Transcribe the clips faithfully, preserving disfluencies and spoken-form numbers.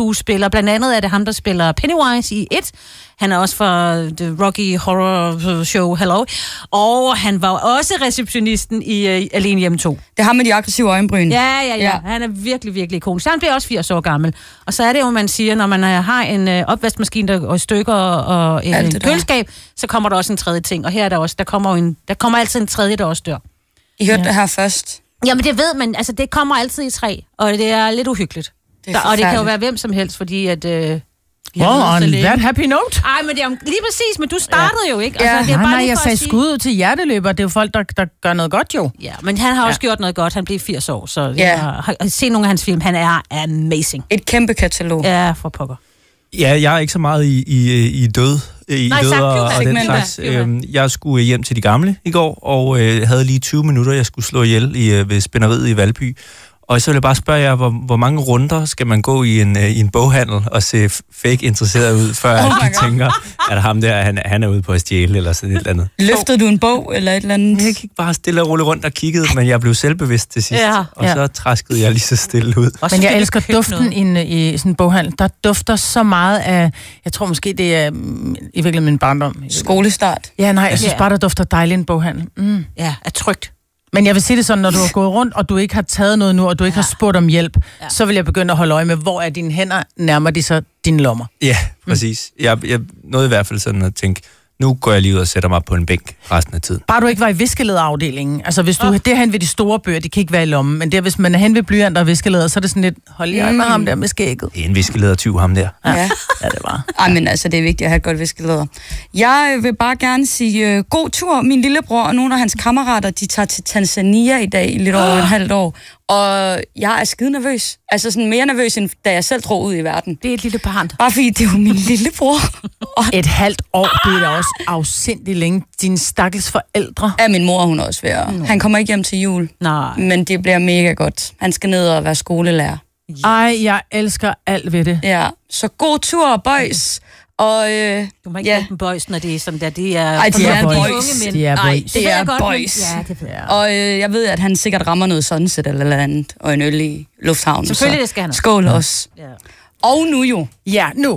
skuespillere. Blandt andet er det ham, der spiller Pennywise i et. Han er også fra The Rocky Horror Show Hello. Og han var også receptionisten i uh, Alene Hjemme to. Det er ham med de aggressive øjenbryn. Ja, ja, ja, ja. Han er virkelig, virkelig ikonisk. Han bliver også firs år gammel. Og så er det jo, man siger, når man har en uh, opvaskemaskine, der går i stykker og en uh, køleskab, så kommer der også en tredje ting. Og her er der også, der kommer, jo en, der kommer altid en tredje, der også dør. I hørte ja. det her først. Jamen det ved man, altså det kommer altid i tre, og det er lidt uhyggeligt. Det er der, og det kan jo være hvem som helst, fordi at... Øh, well, on that happy note. Ej, men det er lige præcis, men du startede ja. jo ikke. Altså, ja, det er bare nej, nej, jeg sagde sige... skud til hjerteløber, det er jo folk, der, der gør noget godt jo. Ja, men han har også ja. gjort noget godt, han blev firs år, så ja. jeg har, har set nogle af hans film, han er amazing. Et kæmpe katalog. Ja, for pokker. Ja, jeg er ikke så meget i, i, i død, i nej, død sagt, og, og den slags. Øhm, jeg skulle hjem til de gamle i går, og øh, havde lige tyve minutter, jeg skulle slå ihjel i, øh, ved spænderiet i Valby. Og så vil jeg bare spørge jer, hvor, hvor mange runder skal man gå i en, øh, i en boghandel og se fake interesseret ud, før oh de tænker, at ham der, han, han er ude på at stjæle eller sådan et eller andet. Løftede du en bog eller et eller andet? Jeg gik bare stille og roligt rundt og kiggede, men jeg blev selvbevidst til sidst. Ja, og ja. så træskede jeg lige så stille ud. Også men jeg elsker duften i, i sådan en boghandel. Der dufter så meget af, jeg tror måske det er i virkeligheden min barndom. Skolestart. Ja, nej, jeg synes ja. bare, der dufter dejligt en boghandel. Mm. Ja, er trygt. Men jeg vil sige det sådan, når du har gået rundt, og du ikke har taget noget nu, og du ikke ja. har spurgt om hjælp, ja. så vil jeg begynde at holde øje med, hvor er dine hænder, nærmer de så dine lommer. Ja, præcis. Mm. Jeg, jeg nåede i hvert fald sådan at tænke, nu går jeg lige ud og sætter mig på en bænk resten af tiden. Bare du ikke var i viskelederafdelingen. Altså hvis du oh. det er hen ved de store bøger, de kan ikke være i lommen, men det er, hvis man er hen ved blyanter og viskeleder, så er det sådan lidt, hold lige øje med ham der med skægget. Det er en viskeledertyv, ham der. Ja, ja. ja det var. Ej, men altså, det er vigtigt at have et godt viskeleder. Jeg vil bare gerne sige uh, god tur. Min lillebror og nogle af hans kammerater, de tager til Tanzania i dag i lidt over oh. et halvt år. Og jeg er skide nervøs. Altså sådan mere nervøs, end da jeg selv drog ud i verden. Det er et lille barn. Bare fordi det er jo min lillebror. Et halvt år, det er da også afsindigt længe. Dine stakkels forældre. Ja, min mor, hun er også værd. Mm. Han kommer ikke hjem til jul. Nej. Men det bliver mega godt. Han skal ned og være skolelærer. Ej, jeg elsker alt ved det. Ja, så god tur, boys. Og, øh, du må ikke ja. kalde dem boys, når det er sådan der. Det er, Ej, de er boys. boys. De er boys. Ej, det, det er godt, boys. Ja, det er. Og øh, jeg ved, at han sikkert rammer noget sunset eller andet, og en øl i lufthavnen. Selvfølgelig, det skal han. Skål ja. også. Ja. Og nu jo. Ja, nu.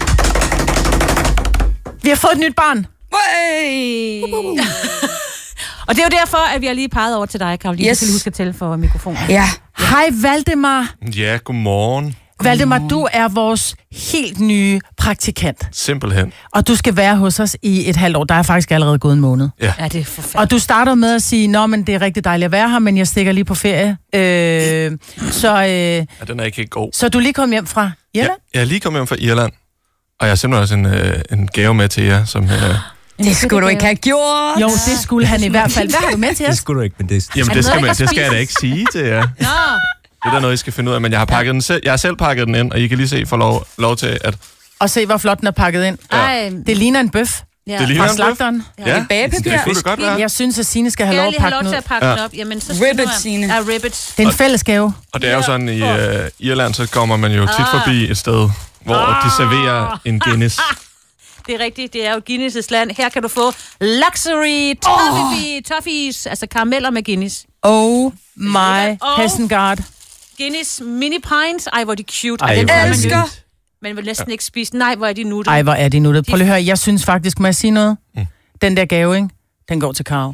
Vi har fået et nyt barn. Hey. Og det er jo derfor, at vi har lige peget over til dig, Karoline. Yes. Så kan du huske at tælle for mikrofonen. Ja. Hej, Valdemar. Ja, godmorgen. Valdemar, du er vores helt nye praktikant. Simpelthen. Og du skal være hos os i et halvt år. Der er faktisk allerede gået en måned. Ja. Ja, det er forfærdeligt. Og du starter med at sige, nå, men det er rigtig dejligt at være her, men jeg stikker lige på ferie. Øh, så, øh, ja, den er ikke helt god. Så du er lige kommet hjem fra Irland? Ja, jeg er lige kommet hjem fra Irland. Og jeg har simpelthen også en, øh, en gave med til jer, som... Øh, det skulle du ikke have gjort. Jo, det skulle han i hvert fald. Hvad har du med til os? Det skulle du ikke, men det... Jamen, det skal, man, det skal jeg da ikke sige til jer. Nå. Det er da noget, I skal finde ud af, men jeg har pakket den selv. Jeg har selv pakket den ind, og I kan lige se for lov, lov til at... Og se, hvor flot den er pakket ind. Ej. Det ligner en bøf. Ja. Det ligner fra en slagteren. Ja, ja. Bagepapir. Det kunne det godt være. Jeg synes, at Signe skal have lov at pakke have lov til at pakke ja. den op. Jamen, så ribbit, Signe. Ja, ribbit. Det er en fælles gave. Og det er jo sådan, i uh, Irland, så kommer man jo tit forbi et sted, hvor ah. de serverer en Guinness. Det er rigtigt, det er jo Guinness' land. Her kan du få luxury toffee, oh. toffees, altså karameller med Guinness. Oh my Hessengard. Guinness mini pints. Ej, hvor er de cute. Ej, den jeg elsker. Man vil næsten ikke spise. Nej, hvor er de nuttet. Ej, hvor er de nuttet. Prøv lige at høre, jeg synes faktisk, må jeg sige noget? Mm. Den der gave, ikke? Den går til Karo.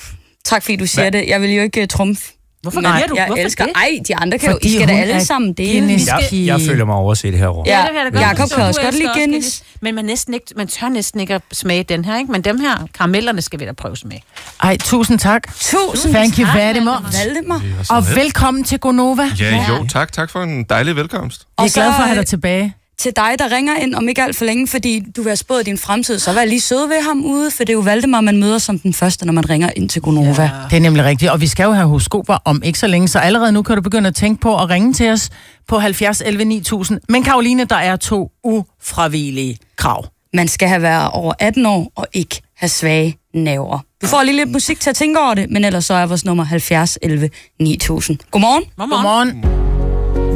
Tak fordi du siger Hva? det. Jeg vil jo ikke uh, trumfe. Hvorfor nej, du? Jeg Hvorfor elsker. det? Ej, de andre kan Fordi jo... I skal da hun alle er sammen dele. Guinness. Jeg, jeg føler mig overset herovre. Ja, ja det godt. Jakob kan også godt lide Guinness. Guinness. Men man, næsten ikke, man tør næsten ikke at smage den her, ikke? Men dem her karamellerne skal vi da prøve smag. Ej, tusind tak. Tusind Thank tak. you very much. Valdemar. Og velkommen til Gonova. Ja, jo, tak. Tak for en dejlig velkomst. Jeg er glad for at have dig tilbage. Til dig, der ringer ind om ikke alt for længe, fordi du vil have spået din fremtid, så vær lige sød ved ham ude, for det er jo Valdemar, man møder som den første, når man ringer ind til Gonova. Ja. Det er nemlig rigtigt, og vi skal jo have horoskoper om ikke så længe, så allerede nu kan du begynde at tænke på at ringe til os på halvfjerds elleve ni tusind. Men Karoline, der er to ufravigelige krav. Man skal have været over atten år og ikke have svage nerver. Du får lige lidt musik til at tænke over det, men ellers så er vores nummer halvfjerds elleve ni tusind. Godmorgen. Godmorgen. Godmorgen.